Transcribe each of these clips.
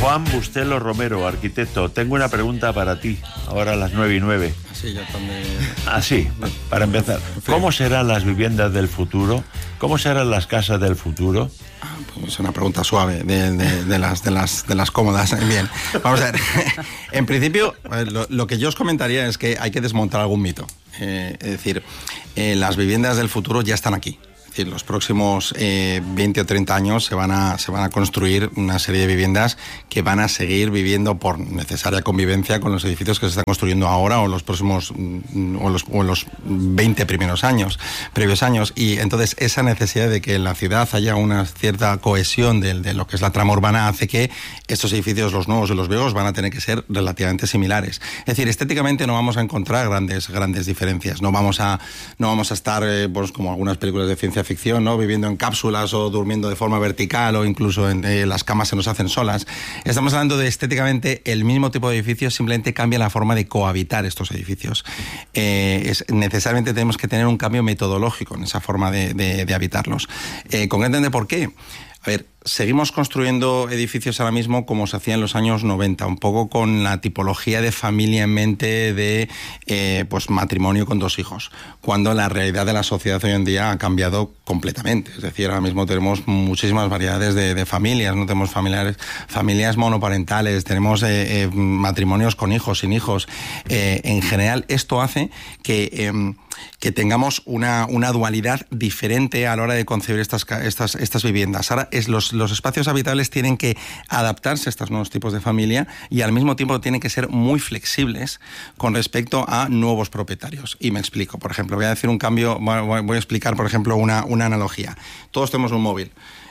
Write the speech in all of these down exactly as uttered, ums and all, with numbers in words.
Juan Bustelo Romero, arquitecto. Tengo una pregunta para ti, ahora a las nueve y nueve. Sí, ya también. Así, para empezar. ¿Cómo serán las viviendas del futuro? ¿Cómo serán las casas del futuro? Ah, pues es una pregunta suave, de, de, de, las, de, las, de las cómodas. Bien, vamos a ver. En principio, lo, lo que yo os comentaría es que hay que desmontar algún mito. Eh, es decir, eh, las viviendas del futuro ya están aquí. En los próximos eh, veinte o treinta años se van, a, se van a construir una serie de viviendas que van a seguir viviendo por necesaria convivencia con los edificios que se están construyendo ahora o los próximos o los, o los veinte primeros años, previos años. Y entonces esa necesidad de que en la ciudad haya una cierta cohesión de, de lo que es la trama urbana hace que estos edificios, los nuevos y los viejos, van a tener que ser relativamente similares. Es decir, estéticamente no vamos a encontrar grandes, grandes diferencias. No vamos a, no vamos a estar eh, pues, como algunas películas de ciencia ficción, ¿no? Viviendo en cápsulas o durmiendo de forma vertical o incluso en, eh, las camas se nos hacen solas. Estamos hablando de estéticamente el mismo tipo de edificios, simplemente cambia la forma de cohabitar estos edificios. Eh, es, necesariamente tenemos que tener un cambio metodológico en esa forma de, de, de habitarlos. Eh, ¿Concretamente por qué? A ver, seguimos construyendo edificios ahora mismo como se hacía en los años noventa, un poco con la tipología de familia en mente de eh, pues matrimonio con dos hijos, cuando la realidad de la sociedad hoy en día ha cambiado completamente. Es decir, ahora mismo tenemos muchísimas variedades de, de familias, no tenemos familiares, familias monoparentales, tenemos eh, eh, matrimonios con hijos, sin hijos. Eh, en general, esto hace que... Eh, que tengamos una, una dualidad diferente a la hora de concebir estas, estas, estas viviendas. Ahora es los, los espacios habitables tienen que adaptarse a estos nuevos tipos de familia y al mismo tiempo tienen que ser muy flexibles con respecto a nuevos propietarios. Y me explico. Por ejemplo, voy a decir un cambio, voy a explicar, por ejemplo, una, una analogía. Todos tenemos un móvil.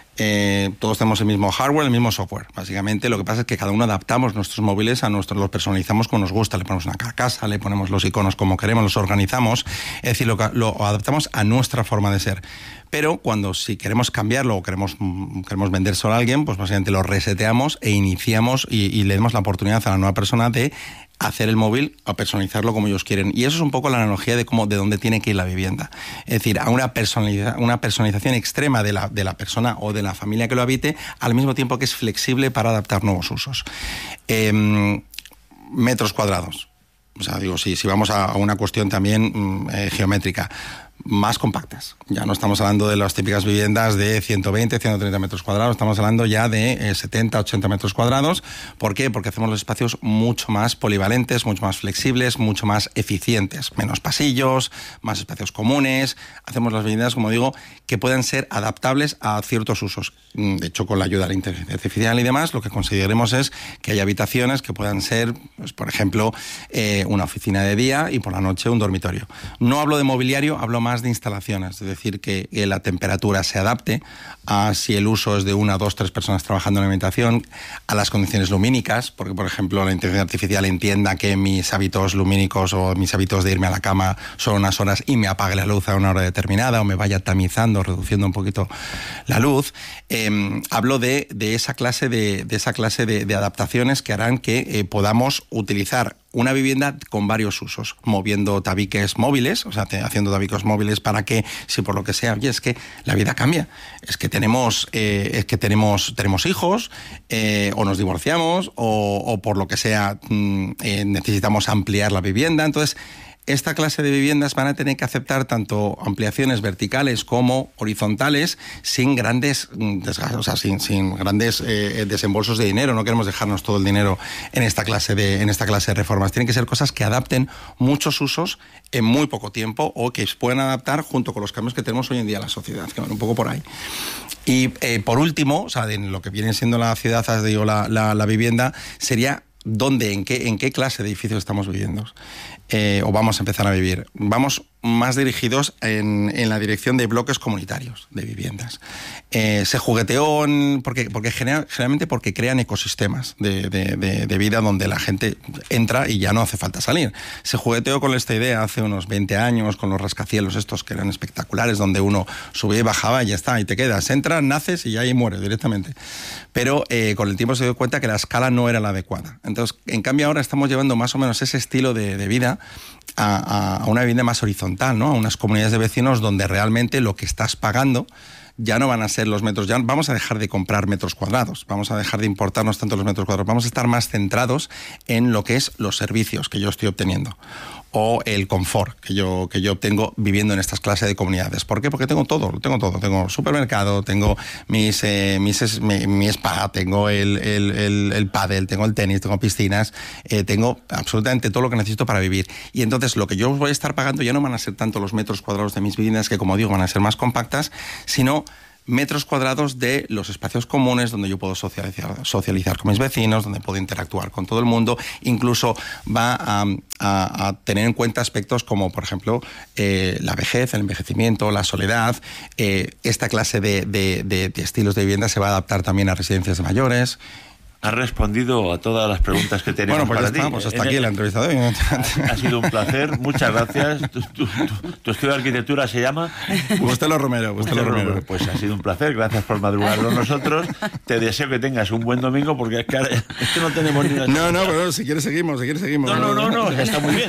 Eh, todos tenemos el mismo hardware, el mismo software. Básicamente lo que pasa es que cada uno adaptamos nuestros móviles a nuestros, los personalizamos como nos gusta, le ponemos una carcasa, le ponemos los iconos como queremos, los organizamos, es decir, lo, lo adaptamos a nuestra forma de ser. Pero cuando si queremos cambiarlo o queremos, queremos vendérselo a alguien, pues básicamente lo reseteamos e iniciamos y, y le damos la oportunidad a la nueva persona de hacer el móvil a personalizarlo como ellos quieren. Y eso es un poco la analogía de cómo, de dónde tiene que ir la vivienda. Es decir, a una, personaliza, una personalización extrema de la, de la persona o de la familia que lo habite, al mismo tiempo que es flexible para adaptar nuevos usos. Eh, metros cuadrados. O sea, digo, si, si vamos a, a una cuestión también eh, geométrica, más compactas. Ya no estamos hablando de las típicas viviendas de ciento veinte, ciento treinta metros cuadrados, estamos hablando ya de eh, setenta, ochenta metros cuadrados. ¿Por qué? Porque hacemos los espacios mucho más polivalentes, mucho más flexibles, mucho más eficientes. Menos pasillos, más espacios comunes. Hacemos las viviendas, como digo, que puedan ser adaptables a ciertos usos. De hecho, con la ayuda de la inteligencia artificial y demás, lo que conseguiremos es que haya habitaciones que puedan ser, pues, por ejemplo, eh, una oficina de día y por la noche un dormitorio. No hablo de mobiliario, hablo más de instalaciones, es decir, que, que la temperatura se adapte a si el uso es de una, dos, tres personas trabajando en la habitación, a las condiciones lumínicas, porque, por ejemplo, la inteligencia artificial entienda que mis hábitos lumínicos o mis hábitos de irme a la cama son unas horas y me apague la luz a una hora determinada o me vaya tamizando, reduciendo un poquito la luz. Eh, hablo de, de esa clase de, de, esa clase de, de adaptaciones que harán que eh, podamos utilizar una vivienda con varios usos, moviendo tabiques móviles, o sea, te, haciendo tabiques móviles para que, si por lo que sea, oye, es que la vida cambia, es que tenemos, eh, es que tenemos, tenemos hijos, eh, o nos divorciamos, o, o por lo que sea, mm, eh, necesitamos ampliar la vivienda. Entonces, esta clase de viviendas van a tener que aceptar tanto ampliaciones verticales como horizontales sin grandes desgastos, o sea, sin, sin grandes eh, desembolsos de dinero. No queremos dejarnos todo el dinero en esta clase de en esta clase de reformas. Tienen que ser cosas que adapten muchos usos en muy poco tiempo o que se puedan adaptar junto con los cambios que tenemos hoy en día en la sociedad, que van un poco por ahí. Y eh, por último, o sea, en lo que viene siendo la ciudad, as digo, la, la, la vivienda, sería dónde, en qué, en qué clase de edificios estamos viviendo. Eh, o vamos a empezar a vivir. Vamos más dirigidos en, en la dirección de bloques comunitarios de viviendas. Eh, se jugueteó en, porque, porque general, generalmente porque crean ecosistemas de, de, de, de vida donde la gente entra y ya no hace falta salir. Se jugueteó con esta idea hace unos veinte años con los rascacielos estos que eran espectaculares, donde uno subía y bajaba y ya está, y te quedas, entras, naces y ya ahí mueres directamente. Pero eh, con el tiempo se dio cuenta que la escala no era la adecuada. Entonces, en cambio ahora estamos llevando más o menos ese estilo de, de vida a, a una vivienda más horizontal, ¿no? A unas comunidades de vecinos donde realmente lo que estás pagando ya no van a ser los metros, ya vamos a dejar de comprar metros cuadrados, vamos a dejar de importarnos tanto los metros cuadrados, vamos a estar más centrados en lo que es los servicios que yo estoy obteniendo o el confort que yo, que yo obtengo viviendo en estas clases de comunidades. ¿Por qué? Porque tengo todo, tengo todo. Tengo supermercado, tengo mis, eh, mis, mi, mi spa, tengo el, el, el, el pádel, tengo el tenis, tengo piscinas, eh, tengo absolutamente todo lo que necesito para vivir. Y entonces lo que yo voy a estar pagando ya no van a ser tanto los metros cuadrados de mis viviendas, que como digo van a ser más compactas, sino metros cuadrados de los espacios comunes donde yo puedo socializar, socializar con mis vecinos, donde puedo interactuar con todo el mundo. Incluso va a, a, a tener en cuenta aspectos como, por ejemplo, eh, la vejez, el envejecimiento, la soledad. Eh, esta clase de, de, de, de estilos de vivienda se va a adaptar también a residencias de mayores. Has respondido a todas las preguntas que teníamos. Bueno, pues para ya ti. está, pues hasta en aquí el... la entrevista de hoy. Ha, ha sido un placer, muchas gracias. Tu, tu, tu, tu estudio de arquitectura se llama Bustelo Romero. Bustelo Romero. Pues ha sido un placer, gracias por madrugar con nosotros. Te deseo que tengas un buen domingo, porque es que, ahora, es que no tenemos ni una... No, no, pero si quieres seguimos, si quieres seguimos. No, no, no, no, no, está muy bien.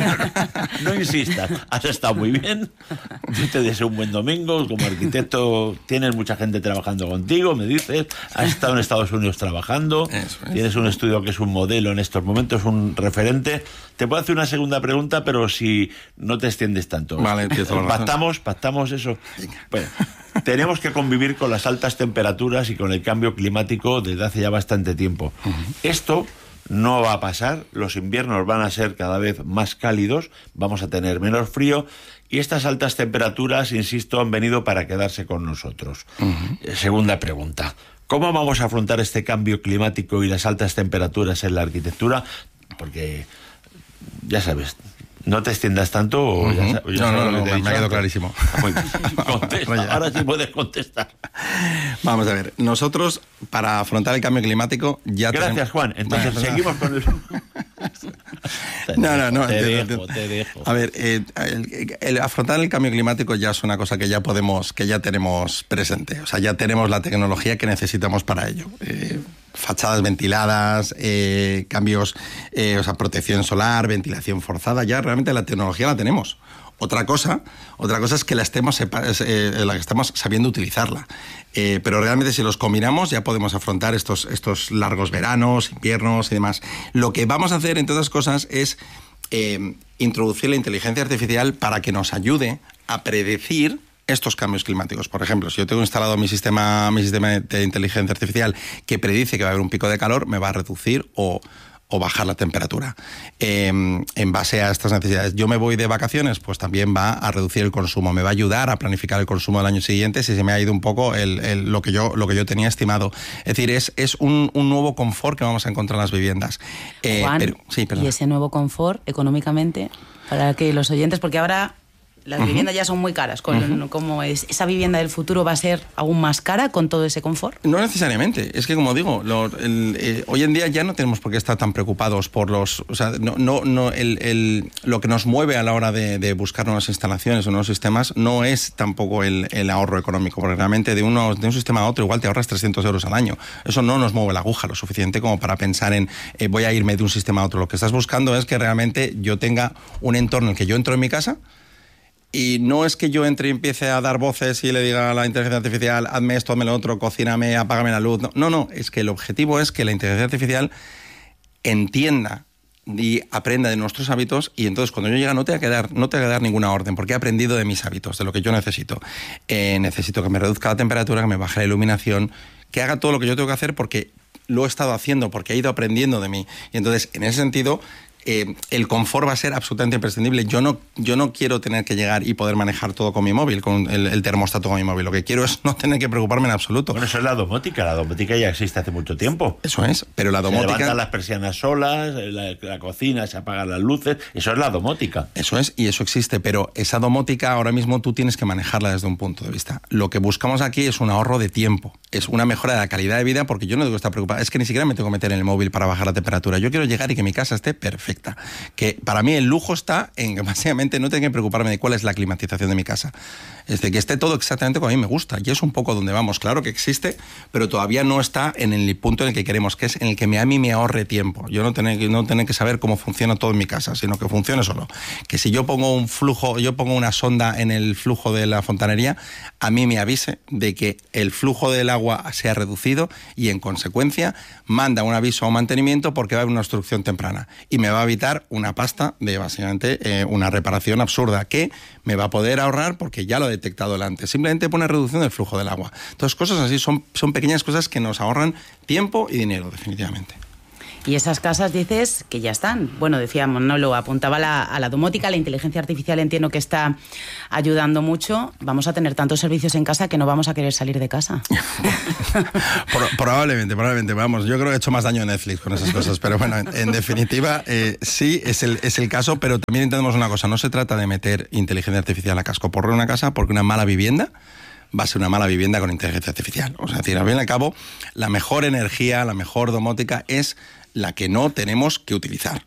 No insistas, has estado muy bien. Yo te deseo un buen domingo. Como arquitecto tienes mucha gente trabajando contigo, me dices. Has estado en Estados Unidos trabajando. Eso es. Tienes un estudio que es un modelo en estos momentos, un referente. Te puedo hacer una segunda pregunta, pero si no te extiendes tanto. Vale, empiezo. Pactamos, pactamos eso. Bueno, tenemos que convivir con las altas temperaturas y con el cambio climático desde hace ya bastante tiempo. Uh-huh. Esto no va a pasar, los inviernos van a ser cada vez más cálidos, vamos a tener menos frío y estas altas temperaturas, insisto, han venido para quedarse con nosotros. Uh-huh. Eh, segunda pregunta. ¿Cómo vamos a afrontar este cambio climático y las altas temperaturas en la arquitectura? Porque, ya sabes, no te extiendas tanto. O ya, ya no, no, no, no me ha quedado clarísimo. Contesta, ahora sí puedes contestar. Vamos a ver, nosotros para afrontar el cambio climático ya Gracias, tenemos... Juan. Entonces bueno, seguimos con el... No, no, no. Te entiendo, dejo, entiendo. te dejo. A ver, eh, el, el afrontar el cambio climático ya es una cosa que ya podemos, que ya tenemos presente. O sea, ya tenemos la tecnología que necesitamos para ello. Eh, fachadas ventiladas, eh, cambios, eh, o sea, protección solar, ventilación forzada, ya realmente la tecnología la tenemos. Otra cosa, otra cosa es que la estemos, eh, la que estamos sabiendo utilizarla. Eh, pero realmente si los combinamos ya podemos afrontar estos, estos largos veranos, inviernos y demás. Lo que vamos a hacer, entre otras cosas, es eh, introducir la inteligencia artificial para que nos ayude a predecir estos cambios climáticos. Por ejemplo, si yo tengo instalado mi sistema, mi sistema de inteligencia artificial que predice que va a haber un pico de calor, me va a reducir o... o bajar la temperatura. Eh, en base a estas necesidades. Yo me voy de vacaciones, pues también va a reducir el consumo, me va a ayudar a planificar el consumo del año siguiente si se me ha ido un poco el, el, lo, que yo, lo que yo tenía estimado. Es decir, es, es un, un nuevo confort que vamos a encontrar en las viviendas. Eh, Juan, pero, sí, y ese nuevo confort económicamente, para que los oyentes, porque ahora... Las uh-huh. viviendas ya son muy caras. Con, uh-huh. ¿Cómo es? ¿Esa vivienda del futuro va a ser aún más cara con todo ese confort? No necesariamente. Es que, como digo, lo, el, eh, hoy en día ya no tenemos por qué estar tan preocupados por los... O sea, no, no, no, el, el, lo que nos mueve a la hora de, de buscar nuevas instalaciones o nuevos sistemas no es tampoco el, el ahorro económico, porque realmente de, uno, de un sistema a otro igual te ahorras trescientos euros al año. Eso no nos mueve la aguja lo suficiente como para pensar en eh, voy a irme de un sistema a otro. Lo que estás buscando es que realmente yo tenga un entorno en el que yo entro en mi casa. Y no es que yo entre y empiece a dar voces y le diga a la inteligencia artificial, hazme esto, hazme lo otro, cocíname, apágame la luz. No, no, no, es que el objetivo es que la inteligencia artificial entienda y aprenda de nuestros hábitos y entonces cuando yo llegue no te va a quedar, no te va a dar ninguna orden porque he aprendido de mis hábitos, de lo que yo necesito. Eh, necesito que me reduzca la temperatura, que me baje la iluminación, que haga todo lo que yo tengo que hacer porque lo he estado haciendo, porque he ido aprendiendo de mí. Y entonces, en ese sentido... Eh, el confort va a ser absolutamente imprescindible. Yo no, yo no quiero tener que llegar y poder manejar todo con mi móvil, con el, el termostato con mi móvil. Lo que quiero es no tener que preocuparme en absoluto. Bueno, eso es la domótica. La domótica ya existe hace mucho tiempo. Eso es, pero la domótica... Se levantan las persianas solas, la, la cocina, se apagan las luces. Eso es la domótica. Eso es, y eso existe, pero esa domótica ahora mismo tú tienes que manejarla desde un punto de vista. Lo que buscamos aquí es un ahorro de tiempo, es una mejora de la calidad de vida, porque yo no tengo que estar preocupado. Es que ni siquiera me tengo que meter en el móvil para bajar la temperatura. Yo quiero llegar y que mi casa esté perfecta. arquitecta. Que para mí el lujo está en que básicamente no tengo que preocuparme de cuál es la climatización de mi casa. Es de que esté todo exactamente como a mí me gusta. Y es un poco donde vamos. Claro que existe, pero todavía no está en el punto en el que queremos, que es en el que a mí me ahorre tiempo. Yo no tener, no tener que saber cómo funciona todo en mi casa, sino que funcione solo. Que si yo pongo un flujo, yo pongo una sonda en el flujo de la fontanería, a mí me avise de que el flujo del agua se ha reducido y en consecuencia manda un aviso a mantenimiento porque va a haber una obstrucción temprana. Y me va a evitar una pasta de básicamente eh, una reparación absurda que me va a poder ahorrar porque ya lo he detectado delante. Simplemente por una reducción del flujo del agua. Entonces, cosas así son, son pequeñas cosas que nos ahorran tiempo y dinero, definitivamente. Y esas casas dices que ya están. Bueno, decíamos, no lo apuntaba la, a la domótica, la inteligencia artificial entiendo que está ayudando mucho. Vamos a tener tantos servicios en casa que no vamos a querer salir de casa. probablemente, probablemente. Vamos, yo creo que he hecho más daño a Netflix con esas cosas. Pero bueno, en, en definitiva, eh, sí es el, es el caso, pero también entendemos una cosa. No se trata de meter inteligencia artificial a cascoporro en una casa porque una mala vivienda va a ser una mala vivienda con inteligencia artificial. O sea, decir, al fin y al cabo, la mejor energía, la mejor domótica es la que no tenemos que utilizar.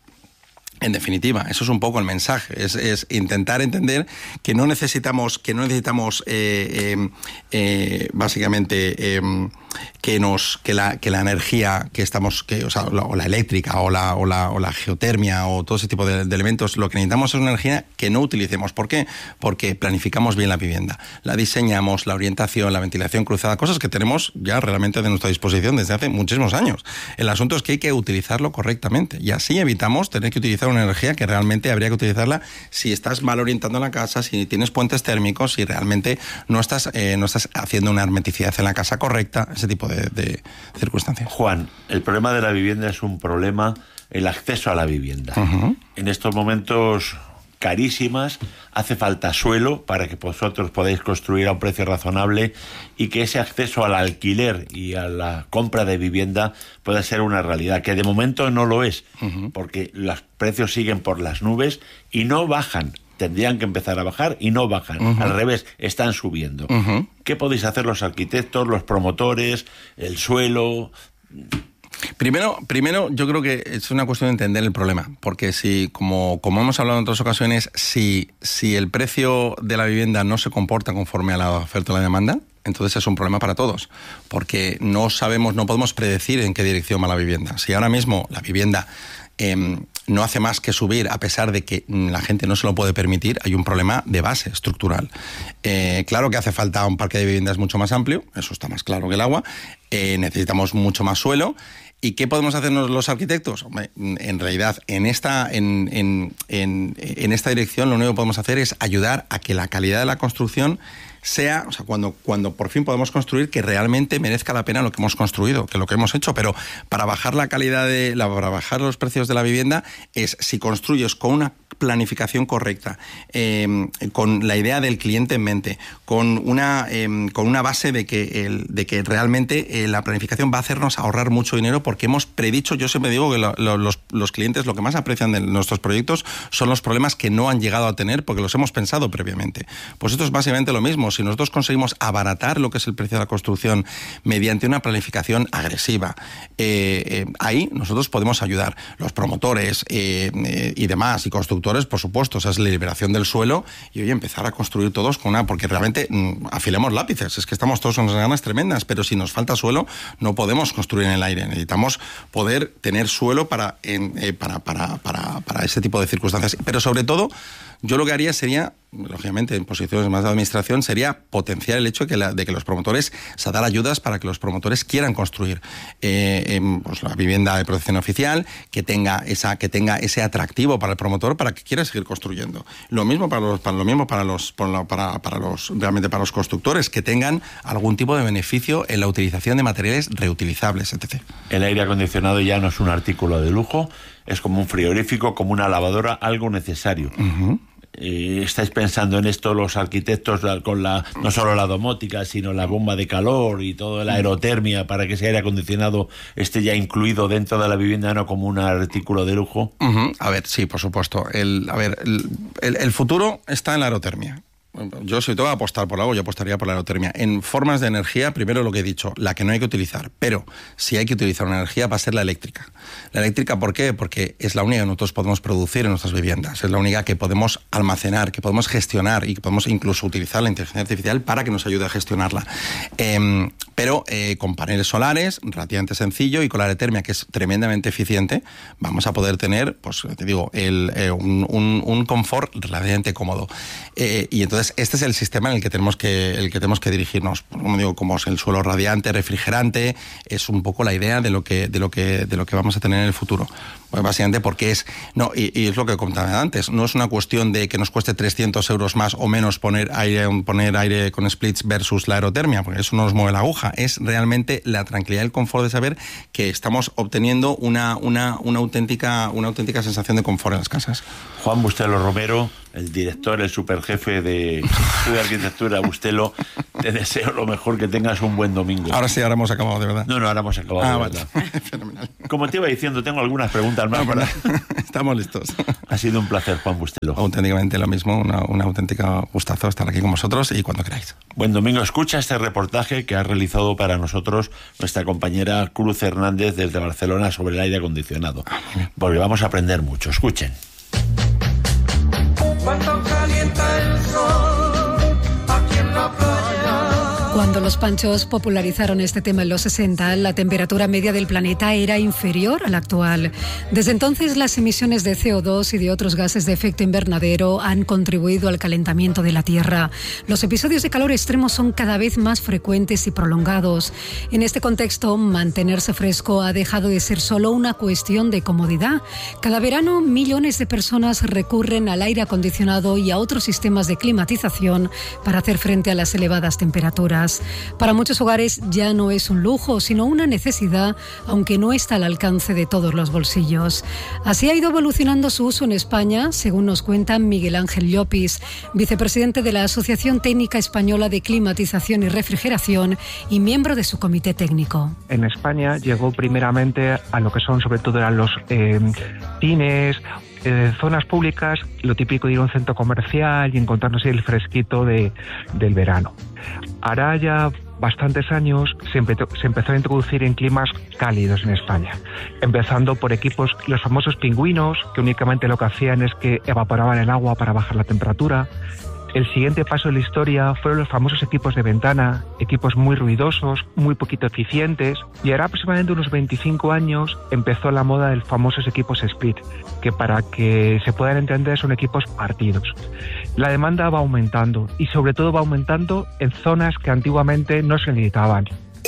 En definitiva, eso es un poco el mensaje, es, es intentar entender que no necesitamos, que no necesitamos eh, eh, eh, básicamente eh, que nos que la que la energía que estamos que o sea la, o la eléctrica o la o la o la geotermia o todo ese tipo de, de elementos, lo que necesitamos es una energía que no utilicemos. ¿Por qué? Porque planificamos bien la vivienda, la diseñamos, la orientación, la ventilación cruzada, cosas que tenemos ya realmente de nuestra disposición desde hace muchísimos años. El asunto es que hay que utilizarlo correctamente y así evitamos tener que utilizar una energía que realmente habría que utilizarla si estás mal orientando la casa, si tienes puentes térmicos, si realmente no estás eh, no estás haciendo una hermeticidad en la casa correcta, ese tipo de, de circunstancias. Juan, el problema de la vivienda es un problema, el acceso a la vivienda. Uh-huh. En estos momentos carísimas, hace falta suelo para que vosotros podáis construir a un precio razonable y que ese acceso al alquiler y a la compra de vivienda pueda ser una realidad, que de momento no lo es, uh-huh. porque los precios siguen por las nubes y no bajan. Tendrían que empezar a bajar y no bajan. Uh-huh. Al revés, están subiendo. Uh-huh. ¿Qué podéis hacer los arquitectos, los promotores, el suelo? Primero, primero, yo creo que es una cuestión de entender el problema, porque si, como, como hemos hablado en otras ocasiones, si, si el precio de la vivienda no se comporta conforme a la oferta y la demanda, entonces es un problema para todos, porque no sabemos, no podemos predecir en qué dirección va la vivienda. Si ahora mismo la vivienda eh, no hace más que subir a pesar de que la gente no se lo puede permitir, hay un problema de base estructural. Eh, claro que hace falta un parque de viviendas mucho más amplio, eso está más claro que el agua, eh, necesitamos mucho más suelo. ¿Y qué podemos hacer los arquitectos? Hombre, en realidad, en esta, en, en, en, en esta dirección lo único que podemos hacer es ayudar a que la calidad de la construcción sea, o sea, cuando, cuando por fin podemos construir, que realmente merezca la pena lo que hemos construido, que lo que hemos hecho. Pero para bajar la calidad de, la, para bajar los precios de la vivienda, es si construyes con una planificación correcta, eh, con la idea del cliente en mente, con una, eh, con una base de que, el, de que realmente eh, la planificación va a hacernos ahorrar mucho dinero, porque hemos predicho. Yo siempre digo que lo, lo, los, los clientes lo que más aprecian de nuestros proyectos son los problemas que no han llegado a tener porque los hemos pensado previamente. Pues esto es básicamente lo mismo. Si nosotros conseguimos abaratar lo que es el precio de la construcción mediante una planificación agresiva, eh, eh, ahí nosotros podemos ayudar. Los promotores eh, eh, y demás, y constructores, por supuesto, o sea, es la liberación del suelo y hoy empezar a construir todos con una, porque realmente mmm, afilemos lápices, es que estamos todos con unas ganas tremendas, pero si nos falta suelo no podemos construir en el aire, necesitamos poder tener suelo para, en, eh, para, para, para, para ese tipo de circunstancias, pero sobre todo yo lo que haría sería, lógicamente en posiciones más de administración, sería potenciar el hecho de que, la, de que los promotores, o sea, dar ayudas para que los promotores quieran construir eh, eh, pues la vivienda de protección oficial, que tenga esa, que tenga ese atractivo para el promotor para que quiera seguir construyendo. Lo mismo para los, para lo mismo para los, para, para, para los, realmente para los constructores, que tengan algún tipo de beneficio en la utilización de materiales reutilizables, etcétera. El aire acondicionado ya no es un artículo de lujo, es como un frigorífico, como una lavadora, algo necesario. Uh-huh. Eh, ¿Estáis pensando en esto los arquitectos con la no solo la domótica, sino la bomba de calor y toda la aerotermia para que ese aire acondicionado esté ya incluido dentro de la vivienda, no como un artículo de lujo? Uh-huh. A ver, sí, por supuesto. El, a ver, el, el, el futuro está en la aerotermia. Yo si tengo que apostar por algo, yo apostaría por la aerotermia. En formas de energía, primero lo que he dicho, la que no hay que utilizar. Pero si hay que utilizar una energía va a ser la eléctrica. La eléctrica, ¿por qué? Porque es la única que nosotros podemos producir en nuestras viviendas. Es la única que podemos almacenar, que podemos gestionar y que podemos incluso utilizar la inteligencia artificial para que nos ayude a gestionarla. Eh, pero eh, con paneles solares, relativamente sencillo, y con la aerotermia, que es tremendamente eficiente, vamos a poder tener, pues te digo, el, eh, un, un, un confort relativamente cómodo. Eh, y entonces este es el sistema en el que tenemos que, el que, tenemos que dirigirnos. Como digo, como es el suelo radiante, refrigerante, es un poco la idea de lo que, de lo que, de lo que vamos a tener en el futuro. Pues básicamente porque es, no, y, y es lo que comentaba antes, no es una cuestión de que nos cueste trescientos euros más o menos poner aire, poner aire con splits versus la aerotermia, porque eso no nos mueve la aguja. Es realmente la tranquilidad y el confort de saber que estamos obteniendo una, una, una, auténtica, una auténtica sensación de confort en las casas. Juan Bustelo Romero, el director, el superjefe de Estudio Arquitectura Bustelo, te deseo lo mejor, que tengas un buen domingo. Ahora sí, ahora hemos acabado, de verdad. No, no, ahora hemos acabado, ah, de vale. verdad. Fenomenal. Como te iba diciendo, tengo algunas preguntas más. No, para... Estamos listos. Ha sido un placer, Juan Bustelo. Auténticamente lo mismo, una, una auténtica gustazo estar aquí con vosotros y cuando queráis. Buen domingo. Escucha este reportaje que ha realizado para nosotros nuestra compañera Cruz Hernández desde Barcelona sobre el aire acondicionado. Ah, porque vamos a aprender mucho. Escuchen. Cuando calienta el sol aquí en la playa. Cuando los Panchos popularizaron este tema en los sesenta, la temperatura media del planeta era inferior a la actual. Desde entonces, las emisiones de C O dos y de otros gases de efecto invernadero han contribuido al calentamiento de la Tierra. Los episodios de calor extremo son cada vez más frecuentes y prolongados. En este contexto, mantenerse fresco ha dejado de ser solo una cuestión de comodidad. Cada verano, millones de personas recurren al aire acondicionado y a otros sistemas de climatización para hacer frente a las elevadas temperaturas. Para muchos hogares ya no es un lujo, sino una necesidad, aunque no está al alcance de todos los bolsillos. Así ha ido evolucionando su uso en España, según nos cuenta Miguel Ángel Llopis, vicepresidente de la Asociación Técnica Española de Climatización y Refrigeración y miembro de su comité técnico. En España llegó primeramente a lo que son sobre todo eran los eh, cines, Eh, zonas públicas, lo típico de ir a un centro comercial y encontrarnos el fresquito de, del verano. Hará ya bastantes años se, empe se empezó a introducir en climas cálidos en España, empezando por equipos, los famosos pingüinos, que únicamente lo que hacían es que evaporaban el agua para bajar la temperatura. El siguiente paso de la historia fueron los famosos equipos de ventana, equipos muy ruidosos, muy poquito eficientes, y ahora aproximadamente unos veinticinco años empezó la moda de los famosos equipos split, que para que se puedan entender son equipos partidos. La demanda va aumentando y sobre todo va aumentando en zonas que antiguamente no se necesitaban.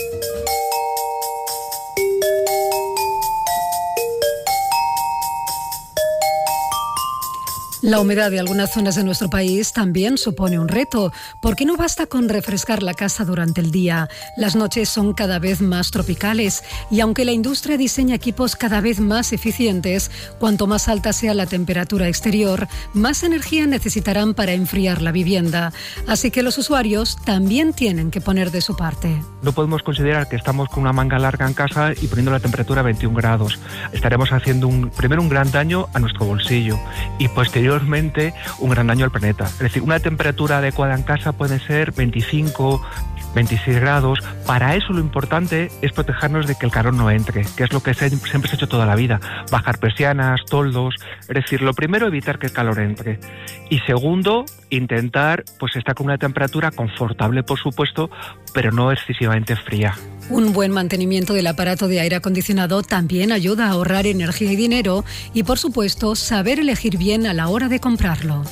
La humedad de algunas zonas de nuestro país también supone un reto, porque no basta con refrescar la casa durante el día. Las noches son cada vez más tropicales y aunque la industria diseña equipos cada vez más eficientes, cuanto más alta sea la temperatura exterior, más energía necesitarán para enfriar la vivienda. Así que los usuarios también tienen que poner de su parte. No podemos considerar que estamos con una manga larga en casa y poniendo la temperatura a veintiún grados. Estaremos haciendo un, primero un gran daño a nuestro bolsillo y posteriormente un gran daño al planeta. Es decir, una temperatura adecuada en casa puede ser veinticinco, veintiséis grados. Para eso lo importante es protegernos de que el calor no entre, que es lo que siempre se ha hecho toda la vida. Bajar persianas, toldos. Es decir, lo primero, evitar que el calor entre. Y segundo, intentar pues estar con una temperatura confortable, por supuesto, pero no excesivamente fría. Un buen mantenimiento del aparato de aire acondicionado también ayuda a ahorrar energía y dinero y, por supuesto, saber elegir bien a la hora de comprarlo.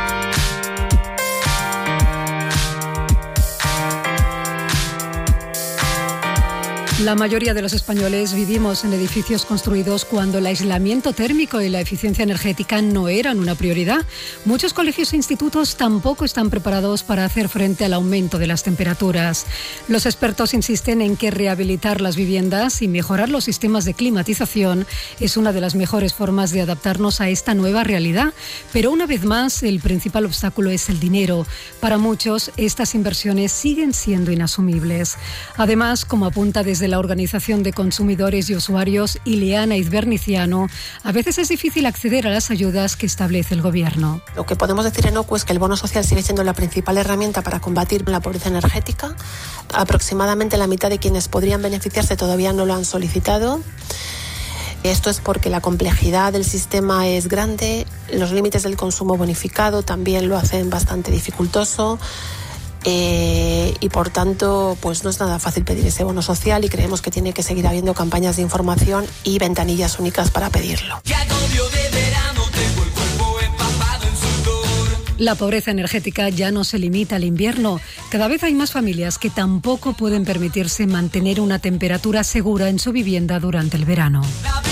La mayoría de los españoles vivimos en edificios construidos cuando el aislamiento térmico y la eficiencia energética no eran una prioridad. Muchos colegios e institutos tampoco están preparados para hacer frente al aumento de las temperaturas. Los expertos insisten en que rehabilitar las viviendas y mejorar los sistemas de climatización es una de las mejores formas de adaptarnos a esta nueva realidad. Pero una vez más, el principal obstáculo es el dinero. Para muchos, estas inversiones siguen siendo inasumibles. Además, como apunta desde Desde la Organización de Consumidores y Usuarios, Ileana Izberniciano, a veces es difícil acceder a las ayudas que establece el Gobierno. Lo que podemos decir en O C U es que el bono social sigue siendo la principal herramienta para combatir la pobreza energética. Aproximadamente la mitad de quienes podrían beneficiarse todavía no lo han solicitado. Esto es porque la complejidad del sistema es grande, los límites del consumo bonificado también lo hacen bastante dificultoso eh, y por tanto pues no es nada fácil pedir ese bono social y creemos que tiene que seguir habiendo campañas de información y ventanillas únicas para pedirlo. La pobreza energética ya no se limita al invierno. Cada vez hay más familias que tampoco pueden permitirse mantener una temperatura segura en su vivienda durante el verano.